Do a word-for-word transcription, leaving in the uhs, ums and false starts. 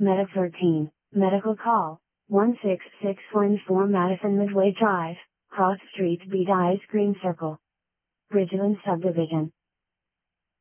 Medic thirteen, medical call, one six six one four Madison Midway Drive, Cross Street Beat Ice Cream Circle. Bridgeland Subdivision.